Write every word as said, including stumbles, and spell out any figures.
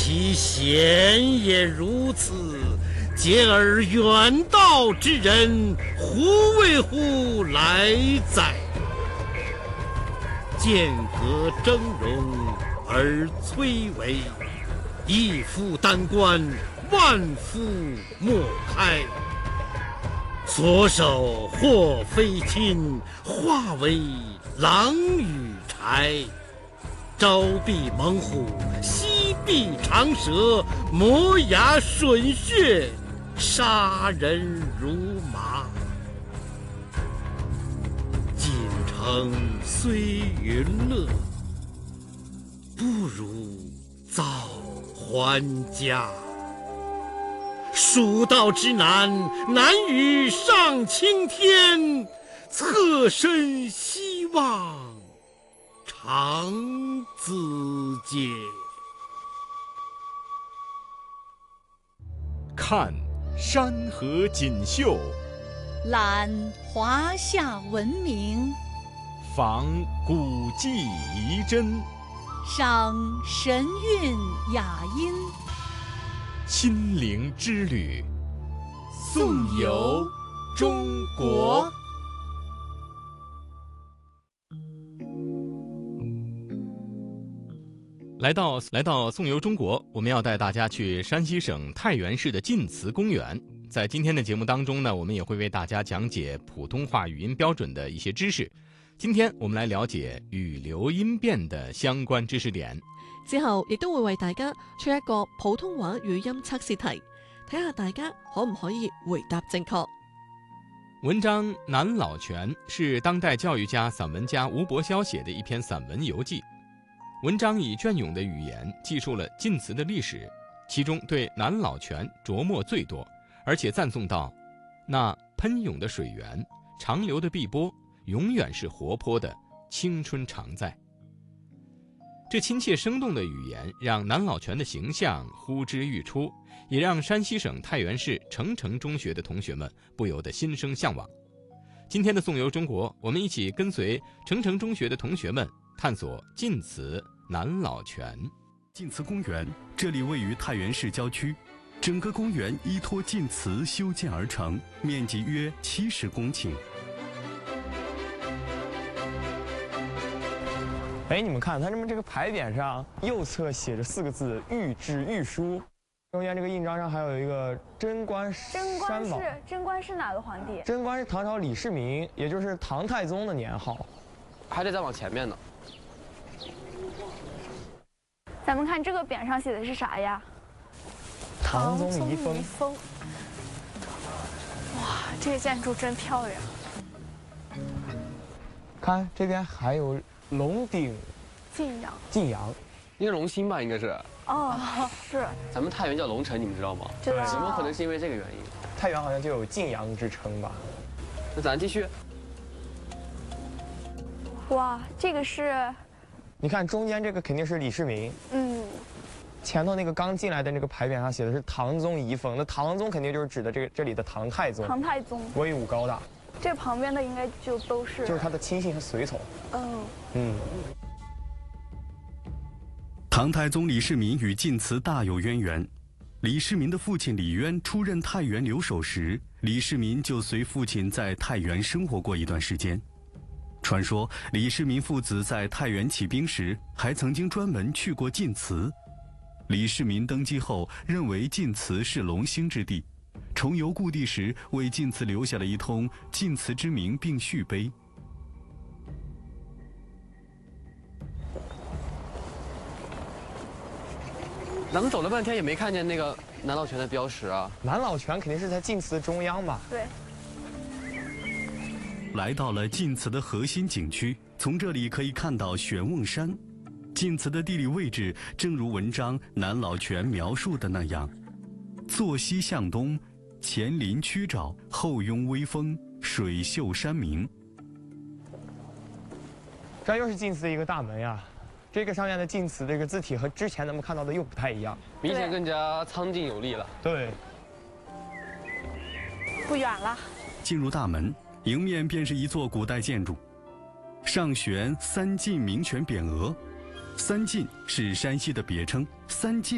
其贤也如此，结而远道之人，胡为乎来哉？剑阁峥嵘而崔嵬，一夫当关，万夫莫开。所守或非亲，化为狼与豺。朝避猛虎，夕避长蛇，磨牙吮血，杀人如麻。锦城虽云乐，不如早还家。蜀道之难，难于上青天，侧身西望，长自嗟。 看山河锦绣， 览华夏文明， 访古迹遗珍， 赏神韵雅音。 心灵之旅，颂游中国。来到来到颂游中国，我们要带大家去山西省太原市的晋祠公园。在今天的节目当中呢，我们也会为大家讲解普通话语音标准的一些知識。今天我們來了解語流音變的相關知識點， 之後亦都會為大家出一個普通話語音測試題，睇下大家可唔可以回答正確。 文章《南老泉》是當代教育家、散文家吳伯霄寫的一篇散文遊記。文章以隽永的語言記述了晉祠的歷史，其中對南老泉琢磨最多，而且讚頌到那噴湧的水源、長流的碧波永遠是活潑的，青春常在。這親切生動的語言讓南老泉的形象呼之欲出，也讓山西省太原市澄城中學的同學們不由得心生向往。今天的頌遊中國，我們一起跟隨澄城中學的同學們探索晉祠南老泉。 晋祠公園，這裡位於太原市郊區，整個公園依託晉祠修建而成，面積約七十公頃。 哎，你们看，它这么这个牌匾上右侧写着四个字“御制御书”，中间这个印章上还有一个贞观贞观山宝。 是贞观是哪个皇帝？ 贞观是唐朝李世民，也就是唐太宗的年号。 还得再往前面呢。 咱们看这个匾上写的是啥呀？ 唐宗遗风。 遗风。哇，这个建筑真漂亮。 看这边还有龙鼎晋阳。 晋阳， 应该龙兴吧，应该是。 哦，是。 咱们太原叫龙城，你们知道吗？ 知道。 有没有可能是因为这个原因？ 太原好像就有晋阳之称吧？ 那咱继续。 哇，这个是。 你看中间这个肯定是李世民。 嗯。 前头那个刚进来的那个牌匾上写的是唐宗遗风，那唐宗肯定就是指的这个这里的唐太宗。 唐太宗。 威武高大。 这旁边的应该就都是。 就是他的亲信和随从。 嗯。 嗯。 唐太宗李世民与晋祠大有渊源。李世民的父亲李渊出任太原留守时，李世民就随父亲在太原生活过一段时间。传说李世民父子在太原起兵时，还曾经专门去过晋祠。李世民登基后，认为晋祠是龙兴之地，重游故地时，为晋祠留下了一通晋祠之名并续碑。 咱们走了半天也没看见那个南老泉的标识啊。 南老泉肯定是在晋祠中央吧？ 对。 来到了晋祠的核心景区，从这里可以看到玄瓮山。晋祠的地理位置正如文章《南老泉》描述的那样，坐西向东，前临曲沼，后拥微风，水秀山明。 这又是晋祠的一个大门呀。这个上面的晋祠这个字体和之前咱们看到的又不太一样， 明显更加苍劲有力了。 对。 不远了。 进入大门，迎面便是一座古代建筑，上悬三晋名泉匾额。三晋是山西的别称，三晋